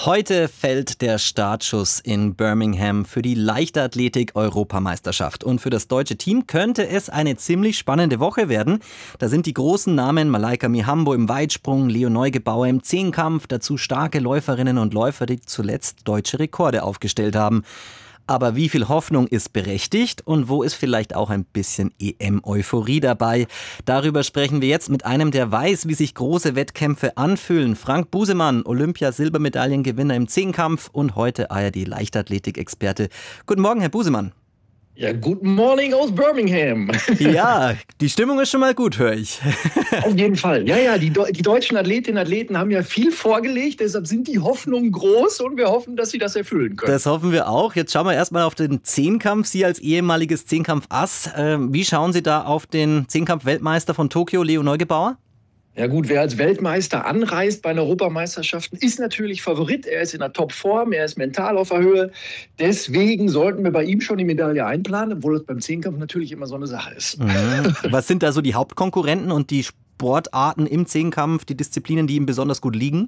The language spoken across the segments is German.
Heute fällt der Startschuss in Birmingham für die Leichtathletik-Europameisterschaft. Und für das deutsche Team könnte es eine ziemlich spannende Woche werden. Da sind die großen Namen Malaika Mihambo im Weitsprung, Leo Neugebauer im Zehnkampf, dazu starke Läuferinnen und Läufer, die zuletzt deutsche Rekorde aufgestellt haben. Aber wie viel Hoffnung ist berechtigt und wo ist vielleicht auch ein bisschen EM-Euphorie dabei? Darüber sprechen wir jetzt mit einem, der weiß, wie sich große Wettkämpfe anfühlen. Frank Busemann, Olympia-Silbermedaillengewinner im Zehnkampf und heute ARD-Leichtathletik-Experte. Guten Morgen, Herr Busemann. Ja, guten Morning aus Birmingham. Ja, die Stimmung ist schon mal gut, höre ich. Auf jeden Fall. Ja, die deutschen Athletinnen und Athleten haben ja viel vorgelegt, deshalb sind die Hoffnungen groß und wir hoffen, dass sie das erfüllen können. Das hoffen wir auch. Jetzt schauen wir erstmal auf den Zehnkampf. Sie als ehemaliges Zehnkampf-Ass, wie schauen Sie da auf den Zehnkampf-Weltmeister von Tokio, Leo Neugebauer? Ja gut, wer als Weltmeister anreist bei den Europameisterschaften, ist natürlich Favorit. Er ist in der Topform, er ist mental auf der Höhe. Deswegen sollten wir bei ihm schon die Medaille einplanen, obwohl das beim Zehnkampf natürlich immer so eine Sache ist. Was sind da so die Hauptkonkurrenten und die Sportarten im Zehnkampf, die Disziplinen, die ihm besonders gut liegen?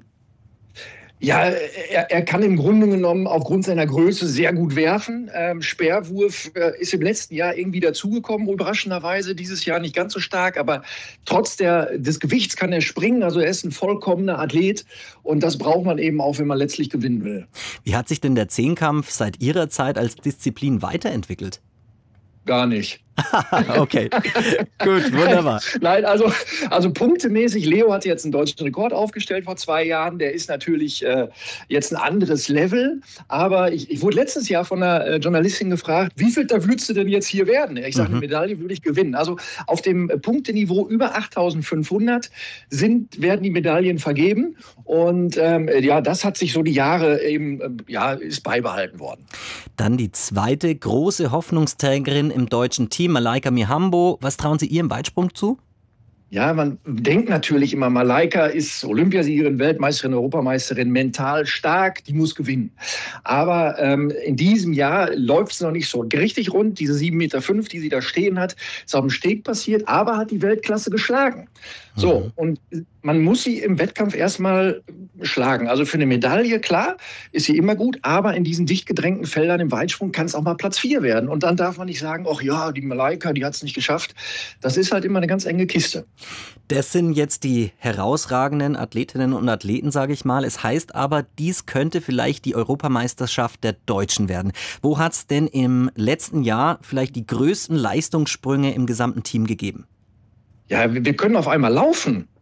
Ja, er kann im Grunde genommen aufgrund seiner Größe sehr gut werfen. Speerwurf ist im letzten Jahr irgendwie dazugekommen, überraschenderweise. Dieses Jahr nicht ganz so stark, aber trotz des Gewichts kann er springen. Also er ist ein vollkommener Athlet und das braucht man eben auch, wenn man letztlich gewinnen will. Wie hat sich denn der Zehnkampf seit Ihrer Zeit als Disziplin weiterentwickelt? Gar nicht. Okay, gut, wunderbar. Nein, also punktemäßig, Leo hat jetzt einen deutschen Rekord aufgestellt vor 2 Jahren. Der ist natürlich jetzt ein anderes Level. Aber ich wurde letztes Jahr von einer Journalistin gefragt, wie viel da würdest du denn jetzt hier werden? Ich sage, eine Medaille würde ich gewinnen. Also auf dem Punkteniveau über 8.500 werden die Medaillen vergeben. Und das hat sich so die Jahre eben, ist beibehalten worden. Dann die zweite große Hoffnungsträgerin im deutschen Team, Malaika Mihambo. Was trauen Sie ihr im Weitsprung zu? Ja, man denkt natürlich immer, Malaika ist Olympiasiegerin, Weltmeisterin, Europameisterin, mental stark, die muss gewinnen. Aber in diesem Jahr läuft es noch nicht so richtig rund. Diese 7,5 Meter, die sie da stehen hat, ist auf dem Steg passiert, aber hat die Weltklasse geschlagen. So, und man muss sie im Wettkampf erstmal schlagen. Also für eine Medaille, klar, ist sie immer gut, aber in diesen dicht gedrängten Feldern im Weitsprung kann es auch mal Platz 4 werden. Und dann darf man nicht sagen, ach ja, die Malaika, die hat es nicht geschafft. Das ist halt immer eine ganz enge Kiste. Das sind jetzt die herausragenden Athletinnen und Athleten, sage ich mal. Es heißt aber, dies könnte vielleicht die Europameisterschaft der Deutschen werden. Wo hat es denn im letzten Jahr vielleicht die größten Leistungssprünge im gesamten Team gegeben? Ja, wir können auf einmal laufen.